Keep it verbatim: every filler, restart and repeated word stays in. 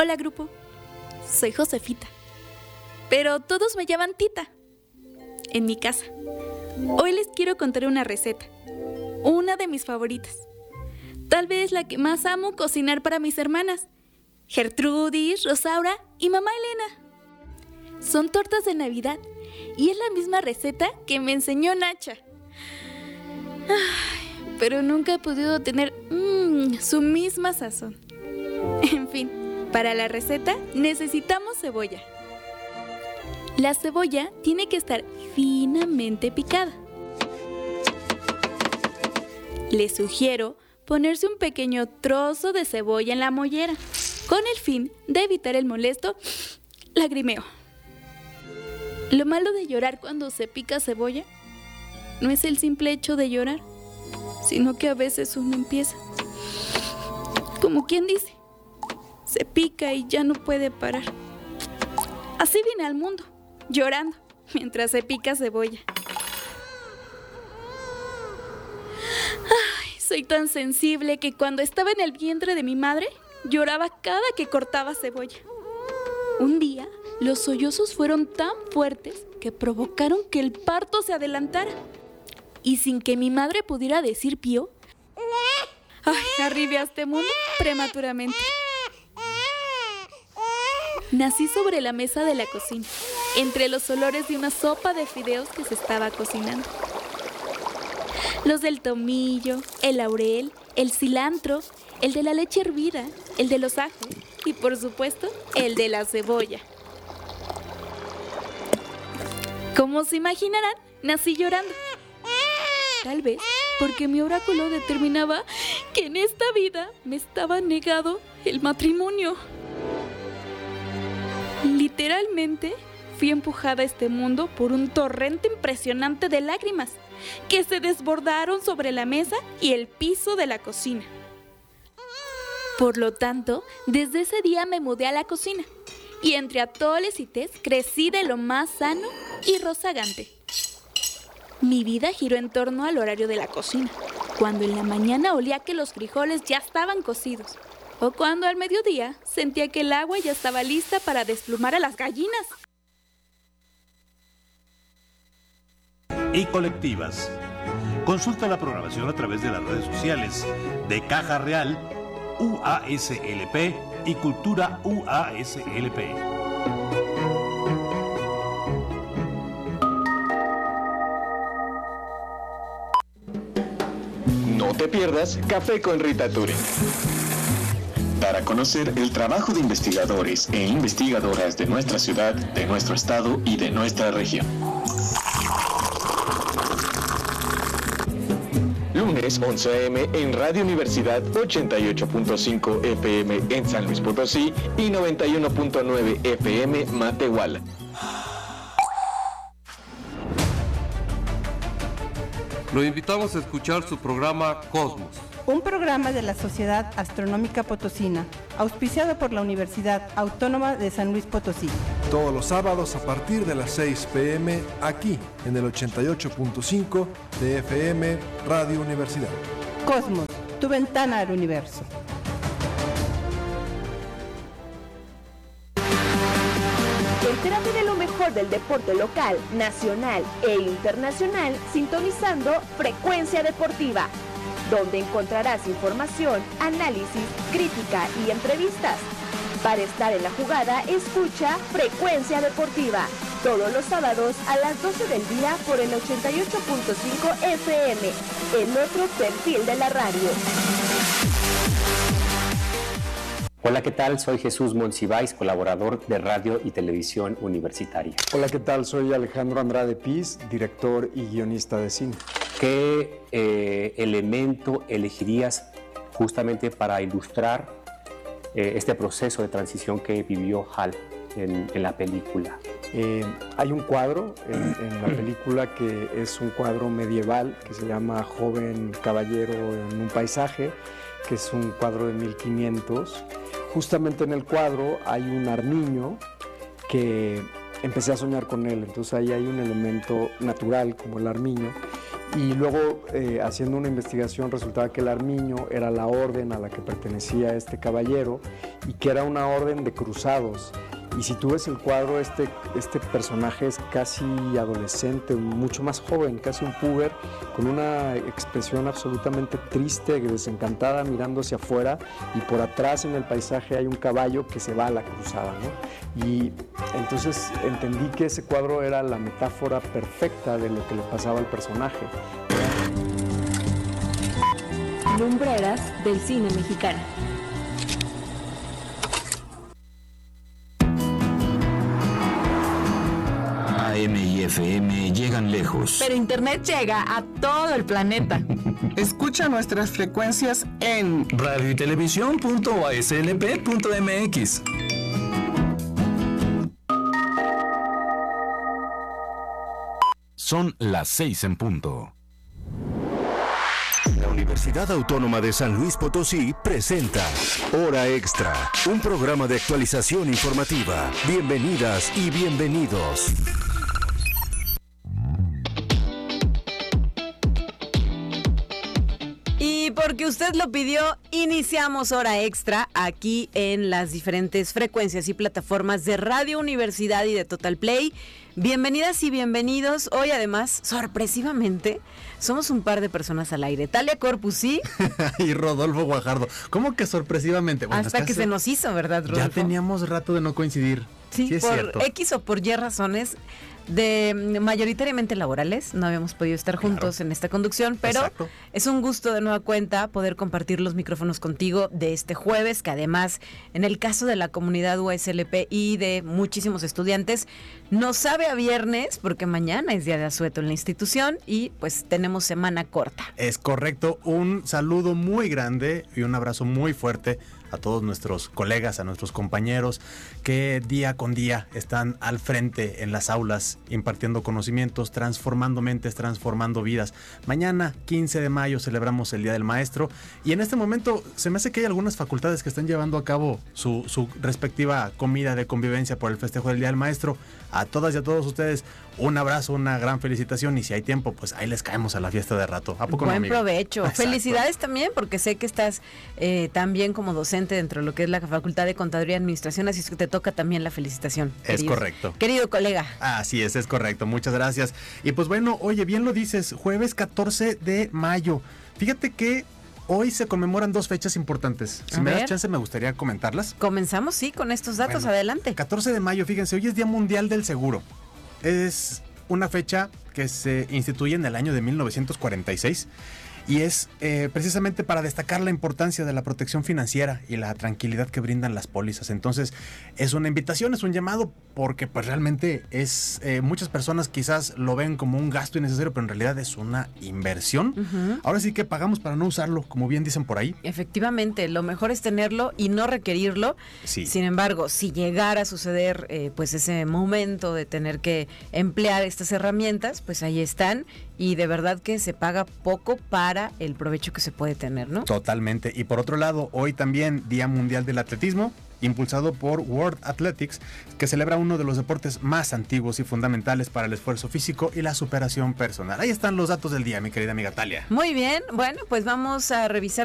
Hola, grupo. Soy Josefita, pero todos me llaman Tita. En mi casa. Hoy les quiero contar una receta, una de mis favoritas. Tal vez la que más amo cocinar para mis hermanas, Gertrudis, Rosaura y mamá Elena. Son tortas de Navidad y es la misma receta que me enseñó Nacha. Ay, pero nunca he podido tener mmm, su misma sazón. En fin, para la receta necesitamos cebolla. La cebolla tiene que estar finamente picada. Les sugiero ponerse un pequeño trozo de cebolla en la mollera, con el fin de evitar el molesto lagrimeo. Lo malo de llorar cuando se pica cebolla no es el simple hecho de llorar, sino que a veces uno empieza, como quien dice, se pica y ya no puede parar. Así viene al mundo, llorando, mientras se pica cebolla. Ay, soy tan sensible que cuando estaba en el vientre de mi madre, lloraba cada que cortaba cebolla. Un día, los sollozos fueron tan fuertes que provocaron que el parto se adelantara. Y sin que mi madre pudiera decir pío, ay, arribé a este mundo prematuramente. Nací sobre la mesa de la cocina, entre los olores de una sopa de fideos que se estaba cocinando. Los del tomillo, el laurel, el cilantro, el de la leche hervida, el de los ajos y, por supuesto, el de la cebolla. Como se imaginarán, nací llorando. Tal vez porque mi oráculo determinaba que en esta vida me estaba negado el matrimonio. Literalmente fui empujada a este mundo por un torrente impresionante de lágrimas que se desbordaron sobre la mesa y el piso de la cocina. Por lo tanto, desde ese día me mudé a la cocina y entre atoles y tés crecí de lo más sano y rozagante. Mi vida giró en torno al horario de la cocina, cuando en la mañana olía que los frijoles ya estaban cocidos, o cuando al mediodía sentía que el agua ya estaba lista para desplumar a las gallinas. Y colectivas. Consulta la programación a través de las redes sociales de Caja Real, U A S L P y Cultura U A S L P. No te pierdas Café con Rita Turing, para conocer el trabajo de investigadores e investigadoras de nuestra ciudad, de nuestro estado y de nuestra región. Lunes once a eme en Radio Universidad ochenta y ocho punto cinco efe eme en San Luis Potosí y noventa y uno punto nueve efe eme Matehuala. Lo invitamos a escuchar su programa Cosmos, un programa de la Sociedad Astronómica Potosina, auspiciado por la Universidad Autónoma de San Luis Potosí. Todos los sábados a partir de las seis pe eme, aquí en el ochenta y ocho punto cinco de efe eme Radio Universidad. Cosmos, tu ventana al universo. Entérate de lo mejor del deporte local, nacional e internacional sintonizando Frecuencia Deportiva, donde encontrarás información, análisis, crítica y entrevistas. Para estar en la jugada, escucha Frecuencia Deportiva, todos los sábados a las doce del día por el ochenta y ocho punto cinco efe eme, el otro perfil de la radio. Hola, ¿qué tal? Soy Jesús Monsiváis, colaborador de Radio y Televisión Universitaria. Hola, ¿qué tal? Soy Alejandro Andrade Piz, director y guionista de cine. ¿Qué eh, elemento elegirías justamente para ilustrar eh, este proceso de transición que vivió Hal en, en la película? Eh, hay un cuadro en, en la película que es un cuadro medieval que se llama Joven Caballero en un paisaje, que es un cuadro de mil quinientos. Justamente en el cuadro hay un armiño que empecé a soñar con él, entonces ahí hay un elemento natural como el armiño Y luego, eh, haciendo una investigación, resultaba que el armiño era la orden a la que pertenecía este caballero y que era una orden de cruzados. Y si tú ves el cuadro, este, este personaje es casi adolescente, mucho más joven, casi un puber, con una expresión absolutamente triste, desencantada, mirando hacia afuera, y por atrás en el paisaje hay un caballo que se va a la cruzada, ¿no? Y entonces entendí que ese cuadro era la metáfora perfecta de lo que le pasaba al personaje. Lumbreras del cine mexicano. A M y F M llegan lejos. Pero Internet llega a todo el planeta. Escucha nuestras frecuencias en radio y televisión punto a s l p punto m x. Son las seis en punto. La Universidad Autónoma de San Luis Potosí presenta Hora Extra, un programa de actualización informativa. Bienvenidas y bienvenidos. Y porque usted lo pidió, iniciamos Hora Extra aquí en las diferentes frecuencias y plataformas de Radio Universidad y de Total Play. Bienvenidas y bienvenidos. Hoy además, sorpresivamente, somos un par de personas al aire. Talia Corpus, ¿sí? Y Rodolfo Guajardo. ¿Cómo que sorpresivamente? Bueno, hasta que hace... se nos hizo, ¿verdad, Rodolfo? Ya teníamos rato de no coincidir. Sí, sí es por cierto. X o por Y razones de mayoritariamente laborales, no habíamos podido estar juntos claro. en esta conducción, pero Exacto. es un gusto de nueva cuenta poder compartir los micrófonos contigo de este jueves, que además en el caso de la comunidad U A S L P y de muchísimos estudiantes nos sabe a viernes porque mañana es día de asueto en la institución y pues tenemos semana corta. Es correcto, un saludo muy grande y un abrazo muy fuerte a todos nuestros colegas, a nuestros compañeros que día con día están al frente en las aulas impartiendo conocimientos, transformando mentes, transformando vidas. Mañana, quince de mayo, celebramos el Día del Maestro y en este momento se me hace que hay algunas facultades que están llevando a cabo su, su respectiva comida de convivencia por el festejo del Día del Maestro. A todas y a todos ustedes, un abrazo, una gran felicitación y si hay tiempo, pues ahí les caemos a la fiesta de rato. ¿A poco no, Buen amigo? provecho. Exacto. Felicidades también porque sé que estás eh, también como docente dentro de lo que es la Facultad de Contaduría y Administración, así es que te toca también la felicitación. Es querido, correcto. Querido colega. Así es, es correcto. Muchas gracias. Y pues bueno, oye, bien lo dices, jueves catorce de mayo. Fíjate que hoy se conmemoran dos fechas importantes. Si A me ver. das chance, me gustaría comentarlas. Comenzamos, sí, con estos datos. Bueno, adelante. catorce de mayo, fíjense, hoy es Día Mundial del Seguro. Es una fecha que se instituye en el año de mil novecientos cuarenta y seis y es eh, precisamente para destacar la importancia de la protección financiera y la tranquilidad que brindan las pólizas. Entonces es una invitación, es un llamado porque pues realmente es eh, muchas personas quizás lo ven como un gasto innecesario, pero en realidad es una inversión. Uh-huh. Ahora sí que pagamos para no usarlo, como bien dicen por ahí. Efectivamente, lo mejor es tenerlo y no requerirlo. Sí. Sin embargo, si llegara a suceder eh, pues ese momento de tener que emplear estas herramientas, pues ahí están y de verdad que se paga poco para el provecho que se puede tener, ¿no? Totalmente. Y por otro lado, hoy también Día Mundial del Atletismo, impulsado por World Athletics, que celebra uno de los deportes más antiguos y fundamentales para el esfuerzo físico y la superación personal. Ahí están los datos del día, mi querida amiga Talia. Muy bien, bueno, pues vamos a revisar